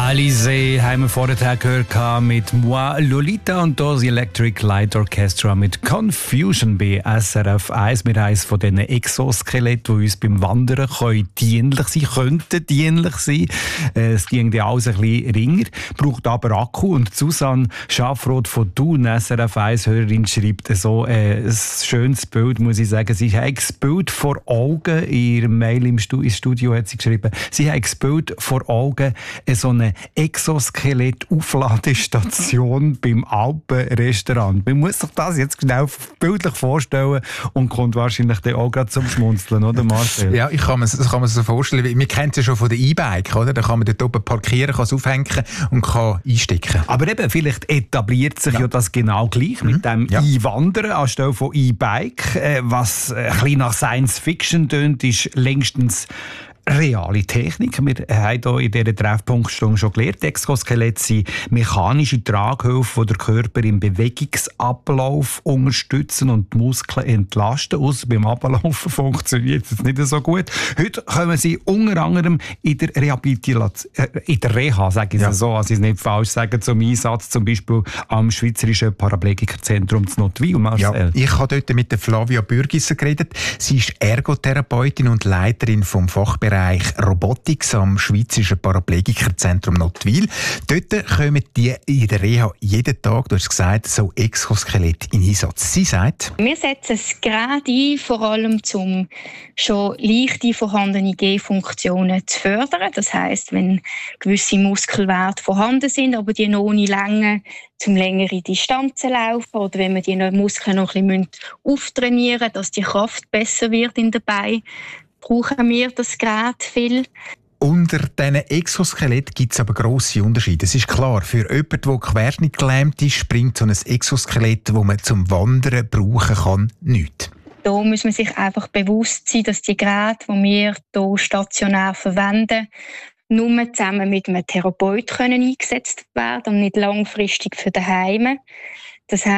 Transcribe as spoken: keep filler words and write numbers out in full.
Alizé haben wir vorher gehört mit Moi Lolita und das Electric Light Orchestra mit Confusion bei S R F eins. Wir haben eines von diesen Exoskeletten, die uns beim Wandern können dienlich sein könnten, dienlich sein. Es ging ja alles ein bisschen ringer, braucht aber Akku. Und Susanne Schafroth von Thun, S R F eins-Hörerin, schreibt so äh, ein schönes Bild, muss ich sagen. Sie hat das Bild vor Augen, in ihrem Mail im Studio hat sie geschrieben, sie hat das Bild vor Augen, so eine Exoskelett-Aufladestation beim Alpenrestaurant. Man muss sich das jetzt genau bildlich vorstellen und kommt wahrscheinlich dann auch gerade zum Schmunzeln, oder Marcel? Ja, ich kann mir das kann man so vorstellen. Wir kennen es ja schon von den E-Bike, oder? Da kann man dort oben parkieren, kann es aufhängen und kann einstecken. Aber eben, vielleicht etabliert sich ja, ja das genau gleich mhm. mit dem ja. E-Wandern anstelle von E-Bike. Äh, was ein bisschen nach Science-Fiction tönt, ist längstens reale Technik. Wir haben hier in dieser Treffpunktstunde schon gelernt, Exoskelette sind mechanische Traghilfen, die den Körper im Bewegungsablauf unterstützen und die Muskeln entlasten. Ausser beim Ablaufen funktioniert es nicht so gut. Heute kommen sie unter anderem in der Rehabilitation, äh, in der Reha, sage ich ja. so, also ich es nicht falsch sagen, zum Einsatz, zum Beispiel am Schweizerischen Paraplegikerzentrum zu Notwil. Ja, ich habe dort mit der Flavia Bürgisser geredet. Sie ist Ergotherapeutin und Leiterin vom Fachbereich Robotics am Schweizerischen Paraplegikerzentrum Notwil. Dort kommen die in der Reha jeden Tag, du hast gesagt, so Exoskelett in Einsatz. Sie sagt: Wir setzen es gerade ein, vor allem um schon leichte vorhandene Gehfunktionen zu fördern. Das heisst, wenn gewisse Muskelwerte vorhanden sind, aber die noch ohne Länge zum längere Distanzen laufen oder wenn wir die Muskeln noch ein bisschen auftrainieren müssen, dass die Kraft besser wird in den Beinen, brauchen wir das Gerät viel. Unter diesen Exoskelett gibt es aber grosse Unterschiede. Es ist klar, für jemanden, der querschnittgelähmt ist, bringt so ein Exoskelett, das man zum Wandern brauchen kann, nichts. Da muss man sich einfach bewusst sein, dass die Geräte, die wir hier stationär verwenden, nur zusammen mit einem Therapeut können eingesetzt werden und nicht langfristig für daheim. Das